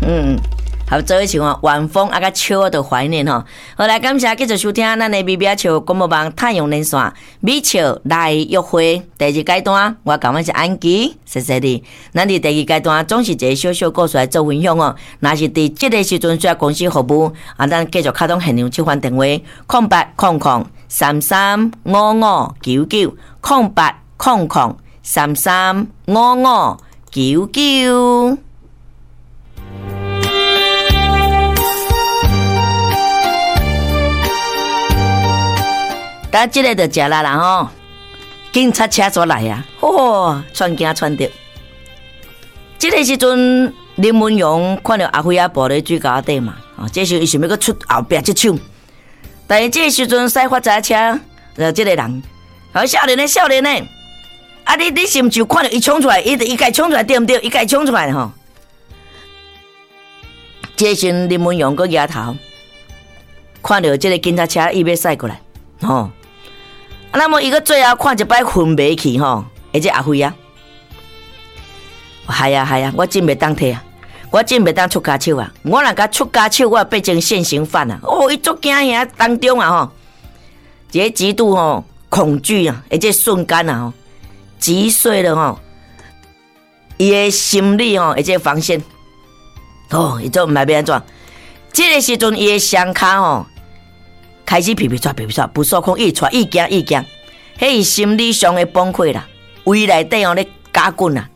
合做一像晚风啊，甲秋的怀念吼。好来，感谢继续收听咱的米米笑广播网太阳连线米笑来约会第二阶段，我讲的是安琪，谢谢你。咱伫第二阶段总是一个小小故事来做分享哦。若是伫这个时阵需要公司服务啊，咱继续开通现场切换电话0800335599。咱这个就食啦啦吼，警察车所来啊，传惊传着。这个时阵，林文勇看到阿辉啊抱咧水沟底嘛，这时伊想要去出后壁接手，但是这个时阵驶发财车，这个人，少年呢，啊你是毋是看到伊冲出来，伊家冲出来对毋对？伊家冲出来吼。这时林文勇个摇头，看到这个警察车伊要驶过来，吼。那么伊个最后看一摆昏迷去吼，而且阿辉啊，系啊，我真袂当摕啊，我真袂当出家手啊，我若甲出家手，我变成现行犯啊！伊足惊遐当中啊吼，一个极度吼恐惧啊，而且瞬间啊吼，击碎了吼，伊的心理吼，而且防线，伊做毋知要安怎？这个时阵伊的双骹吼。开始皮喘，不受控，一喘一惊，迄是心理上的崩溃啦，胃内底咧加滚啦。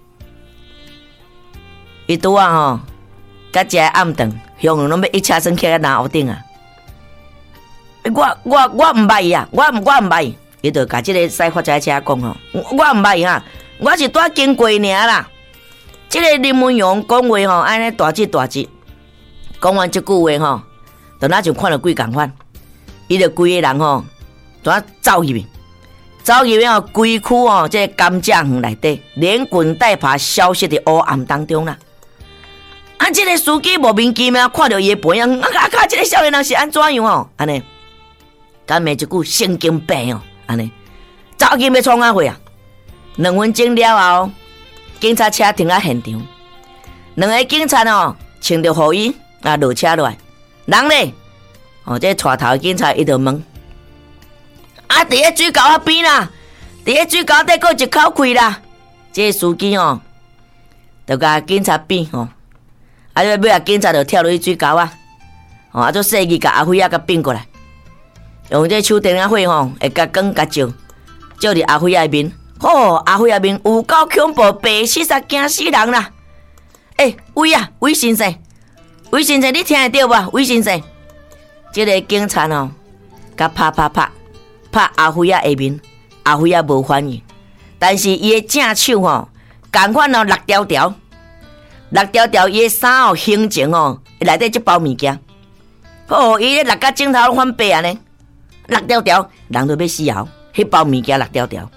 伊拄啊吼，甲一个暗顿，向拢要一车身起来拿屋顶啊。我毋捌伊啊，我毋捌伊，伊就甲即个驶发财车讲吼，我毋捌伊哈，我是拄经过尔啦。即个林文勇讲话吼，安尼大字，讲完即句话吼，就那就看到鬼共款。伊就规个人吼，怎走入去吼，规区吼，这甘蔗园内底连滚带爬消失伫黑暗当中啦。啊，这个司机莫名其妙看到伊的背影，这个少年人是安怎样吼？安尼，敢骂一句神经病哦，安尼，早起要创啊会啊？2分钟了后，警察车停在现场，2个警察哦，穿着雨衣啊，落车落来，人咧。这带头的警察伊就问：伫咧水沟边啦，伫咧水沟底还有一口气啦。这个司机就甲警察比尾警察就跳落去水沟啊，做设计甲阿辉甲并过来，用这手电话会甲光甲照伫阿辉面，阿辉面有够恐怖，白死煞惊死人啦！魏先生，你听得到无？魏先生。这个警察甲拍阿辉下面，阿辉无反应，但是伊的正手同款6条，伊的衫形情内底即包物件，伊咧6甲镜头翻白安尼，6条，人都要死后，迄包物件6条，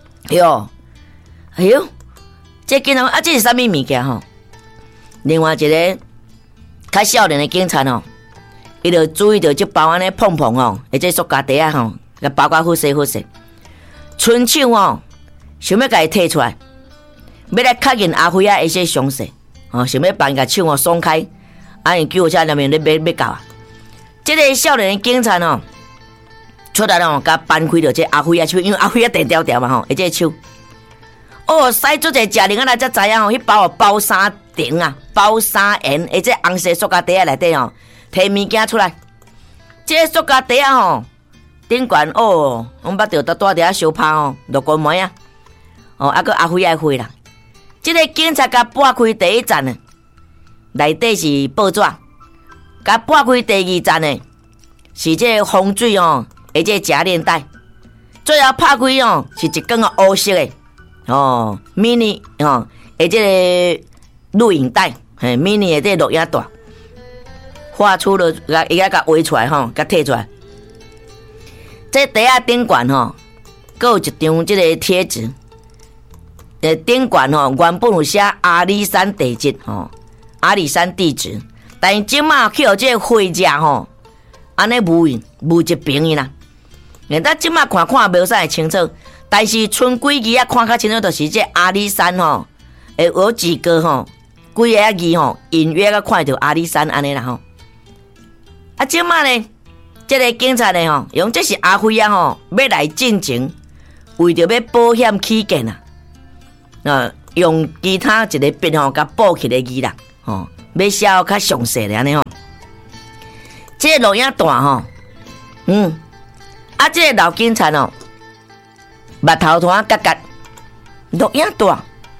哎呦，这警察这是啥物物件吼？另外一个较少年的警察伊就注意到这包安尼碰而且塑胶袋啊甲包甲好势，伸手想要甲伊摕出来，要来确认阿辉的一些伤势，想要帮伊甲手松开，因救护车那边要到啊。这个少年的警察出来甲扳开着这阿辉手，因为阿辉电条嘛而且手，使出一个灵啊，才知影迄包衫顶啊，包衫沿，而且红色塑胶袋内底摕物件出来，这个塑胶袋顶悬我捌着带伫遐相拍落关门啊，个阿辉爱会啦。这个警察甲拨开第1站内底是报纸，甲拨开第2站是这个风水而且夹链带，最后拍开是一根黑色的mini 而这个录影带，mini 的这录影带。画出了，伊甲画出来甲摕出来。这袋仔顶悬佫有一张这个贴纸，顶悬原本有写阿里山地址阿里山地址，但是即马去互这个花遮安尼无一平啦。咱即马看袂使清楚，但是剩几日看较清楚，就是这阿里山有几个规个字吼，隐约个看到阿里山安尼啦吼。啊，即马呢，这个警察呢吼，用这是阿辉啊吼，要来进前，为着要保险起见啊，用其他一个笔吼，甲补起个字啦，吼，要写较详细的安尼吼。这个录影带吼，这个老警察哦，目头团夹夹，录影带，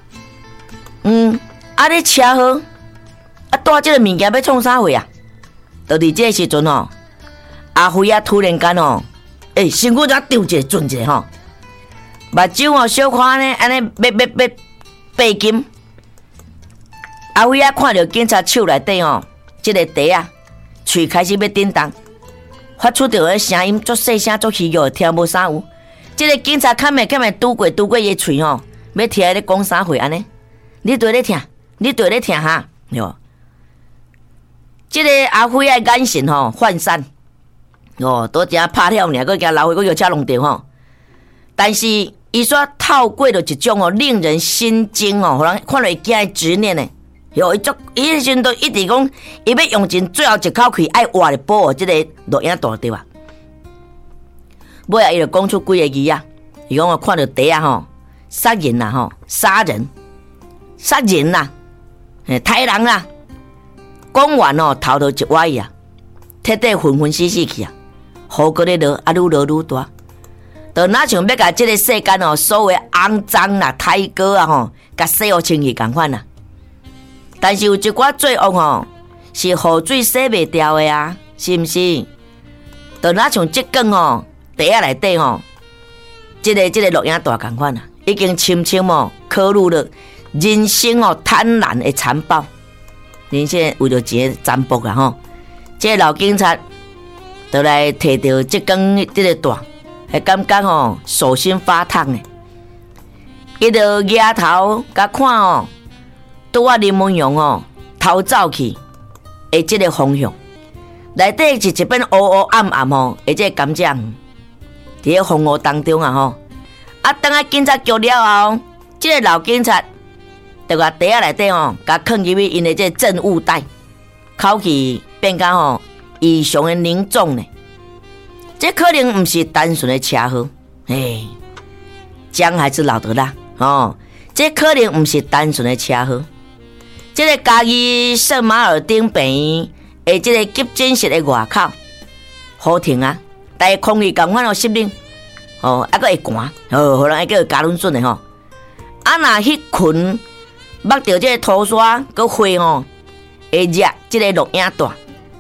你车好，带这个物件要创啥货啊？就伫这个时阵吼，阿辉啊突然间吼，身躯才丢一个转一个吼，目睭哦小看呢，安尼要背金。阿辉啊看到警察手内底吼，这个茶啊，喙开始要叮当，发出着个声音，足细声足虚弱，听无啥有。这个警察看没拄过伊喙吼，要听伊咧讲啥货安尼？你对咧听，你对咧听哈，哟。这个阿辉啊眼神吼涣散，都只拍了尔，佮惊老辉佮摇车弄着吼。但是伊煞透过了一种令人心惊互人看落惊的执念呢。伊迄阵都一直讲，伊要用尽最后一口气爱活来保护这个录影带对吧？尾啊，伊就讲出几个字啊，伊讲我看到茶啊吼，杀人啦吼，杀人啦，杀人啦。讲完头都一歪啊，彻底昏昏死死去啊，雨搁咧落，愈落愈大，就哪像要甲这个世间所有肮脏啦、胎哥啊吼，甲洗互清气共款啦。但是有一寡罪恶是雨水洗袂掉的啊，是毋是？就哪像即间茶仔内底这个录影带共款啊，已經深深刻入了人生貪婪的殘暴，人生為了錢的占卜啦吼。這個老警察就來摕到這根這個帶，係感覺手心發燙的，伊就抬頭甲看拄啊林文陽逃走去的這個方向，內底是一片烏烏暗暗的這個甘蔗園。伫個風雨當中啊等下警察叫了後，這個老警察就甲茶仔內底甲囥入去因的這個證物袋，口氣變甲異常的凝重呢。這可能唔是單純的車禍，薑還是老得啦這可能唔是單純的車禍。這個嘉義聖馬爾丁病院的這個急診室的外口，雨停啊。但係空氣咁款濕冷，還佫會寒，可能會叫加崙筍的若迄群目到這個土沙佮花會熱這個錄影帶，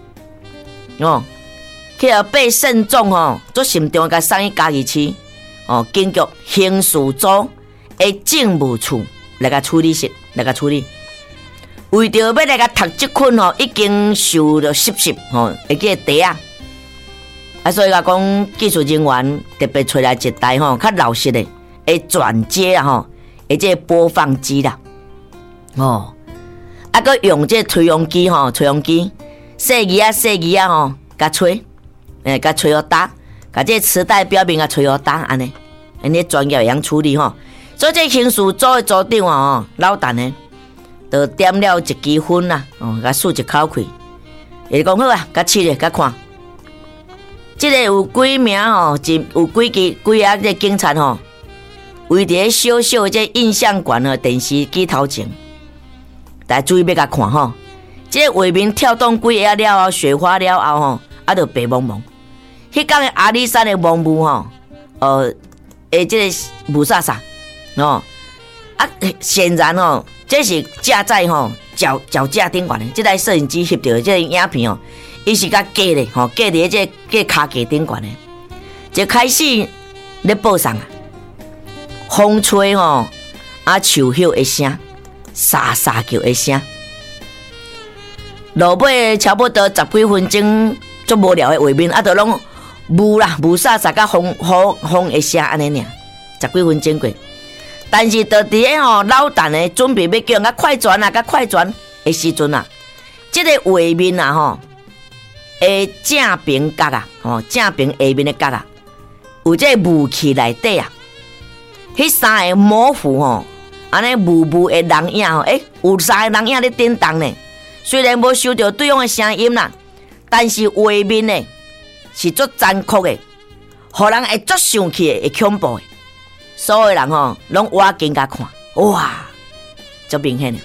去被慎重做慎重甲送去嘉義市警局刑事組的政務處來甲處理室來甲處理。為着要來甲讀這群已經受了濕會記茶所以講技術人員特別找來一台較老實的轉接這播放機啦，佮用這吹風機細機甲吹，甲吹好打，甲這磁帶表面甲吹好打，安尼專業樣處理所以這刑事組的組長老陳呢，就點了一支烟啦，甲漱一口氣，伊講好啊，甲試咧，甲看。這個有幾名有幾啊個警察圍佇小小的這印象館電視機頭前，大家注意要甲看這個畫面跳動幾下了後，雪花了後就白茫茫。迄天的阿里山的蒙霧這個霧煞煞顯然這是架在腳架頂懸的，這台攝影機翕到的這個影片伊是甲架咧，架伫這個腳架頂懸的，就開始咧報上啊，風吹樹葉的聲，沙沙叫的聲，落尾差不多10幾分鐘，足無聊的畫面，就攏霧啦，霧沙沙甲風的聲安尼爾，10幾分鐘過。但是，就伫個老陳的準備要叫人快轉啊，快轉的時陣啊，這個畫面啊，正邊角啊，正邊下面的角啊，有這個霧氣內底啊，迄三個模糊安尼雾雾的人影吼，有3个人影咧震动呢。虽然无收到对方的声音啦，但是画面呢是足残酷的，互人会足生气的，会恐怖的。所有人吼拢挖紧甲看，哇，足明显的。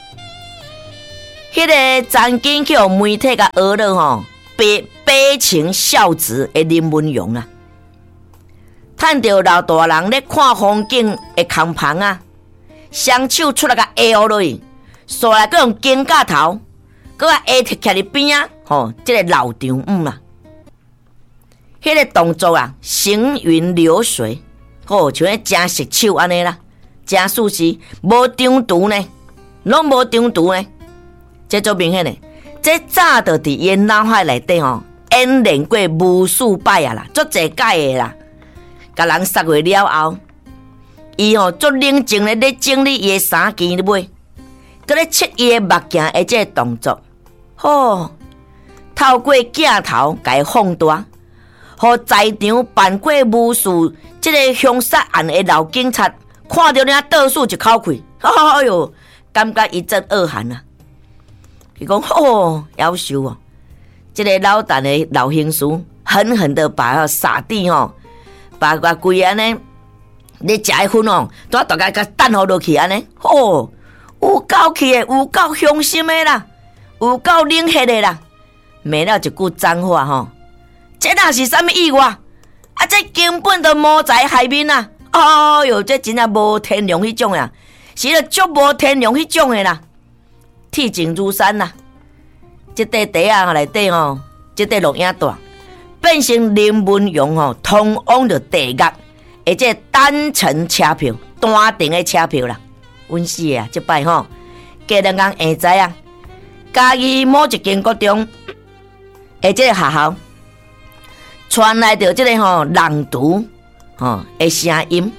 迄个曾经去互媒体甲讹了吼，悲情孝子的林文勇啊，趁着老大人咧看风景的空棚啊，双手出来甲下落去，煞来佮用肩胛头，佮下摕徛伫边啊，吼，即个老丈母啊，迄个动作啊，行云流水，吼，像迄真熟手安尼啦，真舒适，无张图呢，拢无张图呢。这足明显的，这早就伫伊脑海内底吼演练过无数摆啊啦，足侪届的啦。甲人杀过了后，伊吼足冷静咧咧整理伊的衫件尾，佮咧切伊的目镜的这个动作，吼，透过镜头甲伊放大，互在场办过无数这个凶杀案的老警察看到人倒数一口气，哎哟，感觉一阵恶寒啊！伊讲哦，夭寿哦！这个老陈的老刑事狠狠的把傻弟吼，把规安尼，你食的薰哦，大家甲等好落去安尼，哦，有够气的，有够伤心的啦，有够冷血的啦，骂了一句脏话吼，这哪是啥物意外？啊，这根本就谋财害命啊！哎哟，这真正无天良迄种啊，是了足无天良迄种的啦。铁证如山呐！这块地啊内底吼，这块录影带变成林文勇吼通往着地狱，而且单程车票、单程的车票啦。阮是啊，这摆吼，家人讲会知啊，嘉义某一间国中，这个学校传来着这个吼朗读吼的声音。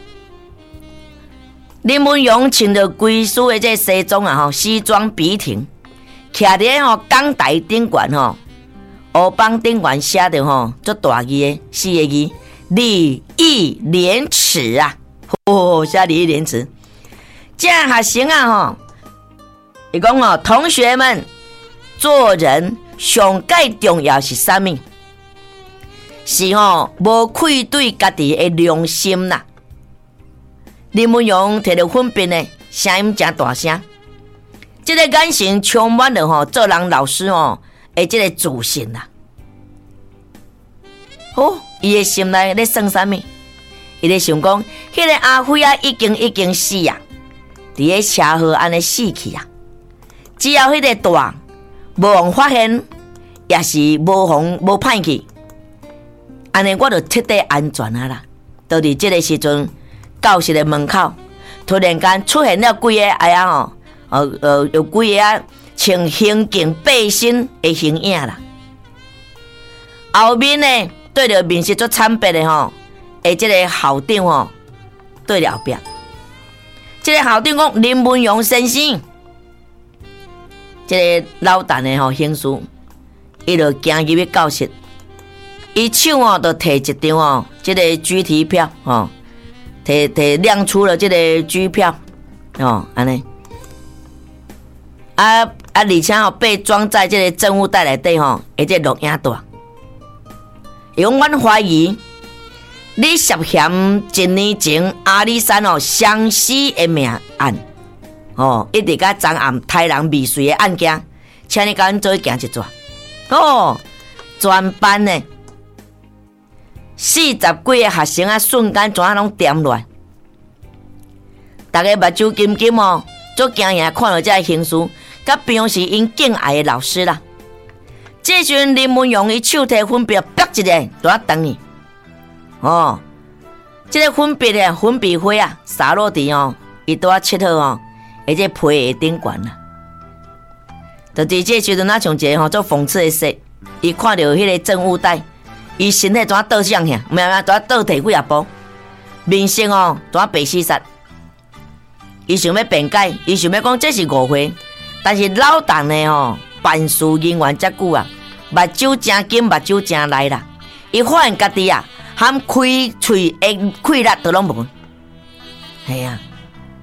林文勇穿着规束的这西装啊，吼西装笔挺，徛伫吼讲台顶悬吼，黑板顶悬写着吼足大字的4个字：礼义廉耻啊！哦，写礼义廉耻。这学生啊吼，伊讲哦，同学们做人上介重要是啥物？是吼无愧对家己的良心啦。林文勇摕着粉笔呢，声音真大声，这个眼神充满了吼做人老师吼的这个自信啦。哦，伊的心内咧算啥物？伊咧想讲，迄个阿辉啊，已经死啊，伫咧车祸安尼死去啊。只要迄个大无互发现，也是无歹去，安尼我就彻底安全啊啦。到伫这个时阵。教室的门口突然间出现了几个啊有几个啊穿刑警背心的形影啦。后面呢对着面色足惨白的吼，这个校长吼对了后壁，这个校长讲林文勇先生，这个老陈的吼刑事，伊就行入去教室，伊手哦就摕一张哦，这个拘提票哦。亮出了这个拘票，哦，安尼，而且吼被装在这个证物袋内底吼，这个录影带。因阮怀疑你涉嫌1年前阿里山哦相死的命案，哦，一直甲昨暗杀人未遂的案件，请你甲阮做行一撮。哦，全班呢。40几个学生啊，瞬间怎拢点乱？大家目睭金金哦，足惊讶看到这个形势，甲表示因敬爱的老师啦。这时阵林文勇伊手提粉笔，啪一个就啊断去。哦，这个粉笔的粉笔灰啊，洒落地哦，伊都啊切好哦，而且皮下顶悬啦。就伫这时阵啊，像一个吼做讽刺的说，伊看到迄个证物袋。伊身体怎啊倒向遐，怎啊倒地几啊步，面色哦怎啊白死煞。伊想要辩解，伊想要讲这是误会，但是老陈的吼办事人员遮久啊，目睭真紧，目睭真利啦。伊发现家己啊，含开喙的气力都拢无。系啊，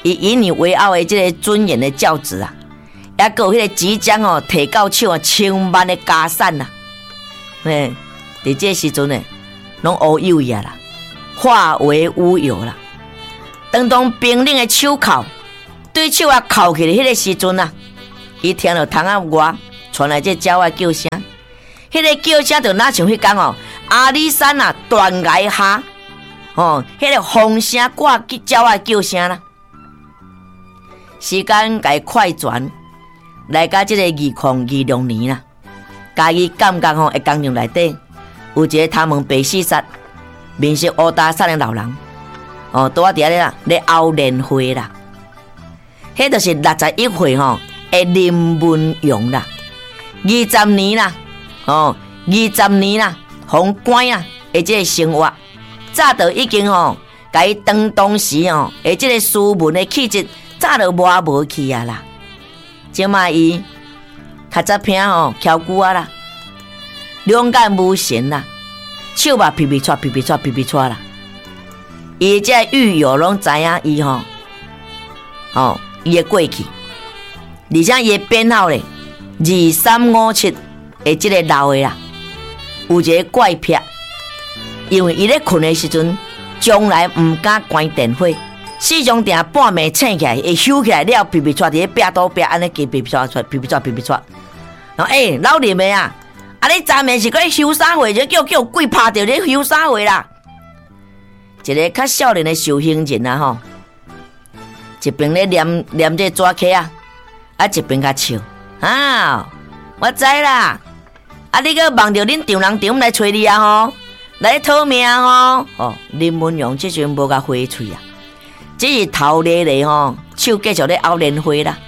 以引以为傲的这个尊严的教子啊，也有迄个即将摕到手千万的家产啊，嘿，伫这时阵呢，拢乌有呀啦，化为乌有啦。当兵领的手铐对手啊铐起来迄个时阵啊，伊听到窗仔外传来这鸟仔叫声，迄个叫声就哪像迄天阿里山啊断崖下迄个风声挂鸟仔叫声啦。时间该快转来到这个2026年啦，家己感觉会工厂内底有一个头毛白丝煞、面色乌大煞的老人。拄啊伫咧咧熬年会啦，迄就是61岁的林文勇啦，20年啦，20年啦，封关啊，的这个生活，早就已经甲伊当时的这个斯文的气质，早就磨无去啊啦。即卖伊较早拼翘骨啊啦，两眼无神啦，手嘛皮皮喘啦。伊这狱友拢知影伊伊的过去，而且伊的编号咧2357的这个老的啦，有一个怪癖，因为伊咧困的时阵，从来唔敢关电火，四种定半暝醒起来，会休起来了，皮皮喘伫咧壁刀壁安尼加皮皮喘。然后老林的啊，你昨暝是搁休啥货？就叫鬼拍着你休啥货啦？一个较少年的修行人啊一边咧念这纸册啊，一边甲笑我知啦，你搁望着恁丈人来找你啊来讨命林文勇这阵无甲回嘴啊，只是头咧咧手继续咧熬莲花啦，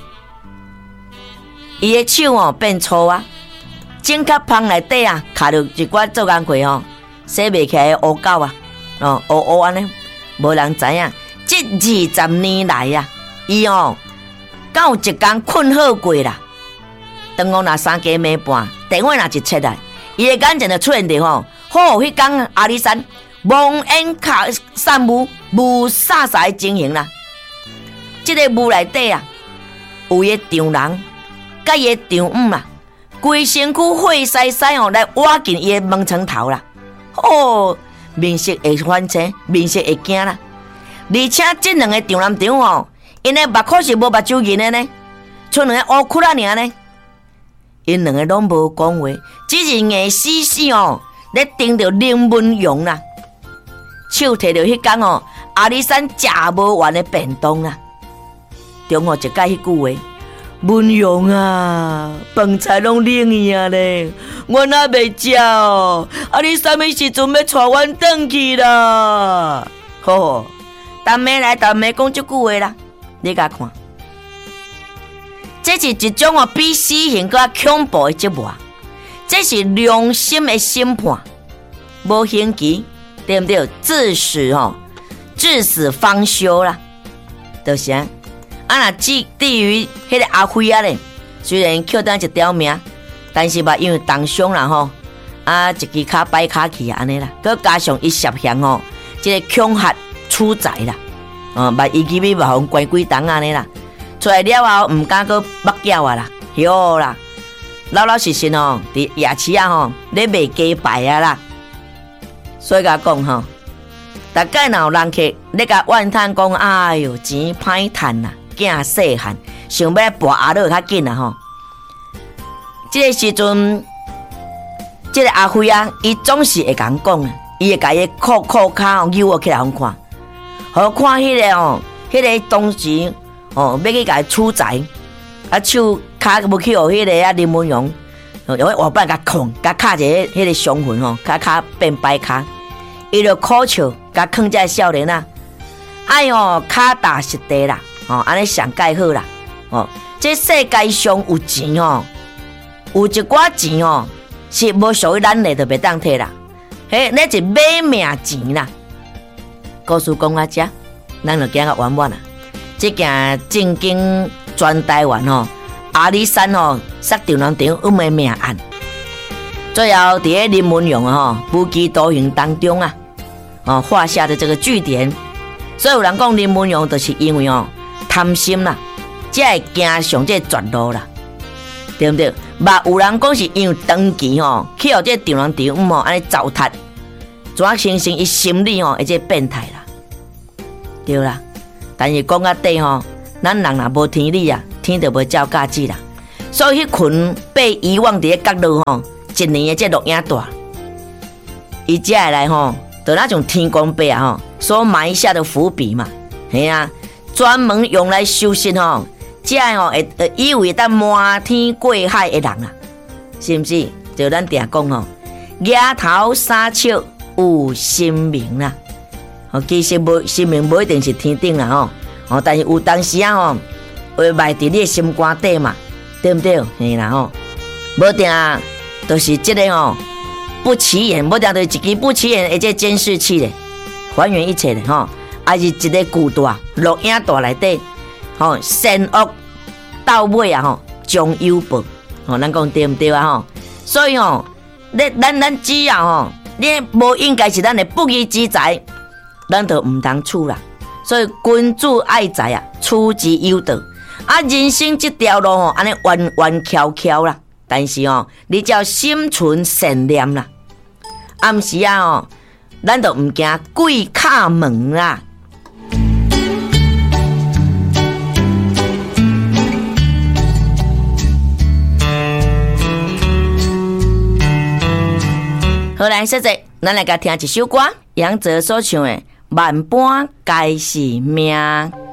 伊的手变粗啊，正壳芳内底啊，卡着一寡做工课洗袂起来的乌狗啊。乌安尼，无人知影。这20年来啊，伊敢有一天困好过啦。当我若3更暝半，电话若一切来，伊的眼前就出现着迄天阿里山蒙烟卡散雾雾洒洒的情形啦。这个雾内底啊，有伊的丈人，甲伊的丈母啦，规身躯火晒晒来挖进伊的门床头啦。面色会反青，面色会惊啦。而且这两个丈男丈因的目孔是无目睭银的呢，剩两个乌窟仔尔呢。因两个拢无讲话，只是硬死死咧盯着林文勇啦，手摕着迄天阿里山食无完的便当啦。中一改迄句话，文勇啊，饭菜拢冷去啊咧，我哪袂食你啥物时阵要带阮转去啦？当妹来当妹讲这句话啦，你甲看，这是一种比死刑更恐怖的折磨，这是良心的审判，无刑期，对不对？致死方休啦，就是啊。若至于迄个阿辉啊咧，虽然捡单一条命，但是吧，因为重伤啦一支脚摆骹去安尼啦，佮加上伊涉嫌这个恐吓处宰啦，把伊记要互关几档安尼啦，出来了后唔敢佮目叫啊啦，哟啦，老实实伫夜市啊咧卖鸡排啊啦，所以甲讲大概若有人客咧甲怨叹讲，哎哟，钱歹趁啦。囝细汉，想要博阿乐较紧啊这个时阵，这个阿辉啊，伊总是会讲伊会甲伊裤骹扭我起来互看，好看迄个当时要去甲伊处宰，手骹要去互迄个林文勇，用活板甲控，甲卡一个迄个伤痕骹变白骹，伊就苦笑，甲囥这少年啊，哎哟，骹大实地啦。安尼上介好啦！这世界上有钱有一寡钱是无属于咱的，就袂当摕啦。那是买命钱啦。故事讲到这，咱就讲到完完啦。这件正经全台湾阿里山杀丈人长的命案，最后伫个林文勇无期徒刑当中画下的这个句点。所以有人讲林文勇，就是因为贪心啦，才会行上这绝路啦，对不对？嘛有人讲是因为长期吼，去互这丈人丈母安尼糟蹋，怎形成伊心理吼，会这变态啦，对啦。但是讲到底吼，咱人若无天理啊，天就无照价值啦。所以迄群被遗忘伫角落吼，一年的这录影带，伊才会来吼，就那种天公伯啊吼所埋下的伏笔嘛，系啊，专门用来修身吼，才吼会以为当瞒天过海的人啊，是毋是？就咱定讲吼，额头三尺有神明啦，吼，其实无神明无一定是天顶啦吼，但是有当时啊吼，会埋伫你的心肝底嘛。对不对？嘿啦吼，无定都是这个吼不起眼，无定就是一支不起眼的这监视器咧，还原一切咧吼，还是一个巨大录影带内底吼，善恶到尾啊吼，将有报吼，咱讲对不对啊吼？所以吼，咱只要吼，你无应该是咱的不义之财，咱就唔通处啦。所以君子爱财啊，取之有道。啊，人生这条路吼，安尼弯弯翘翘啦，但是吼，你只要心存善念啦，暗时啊吼，咱就唔惊鬼敲门啦。好来，小姐，咱来甲听一首歌，杨泽所唱的《万般皆是命》。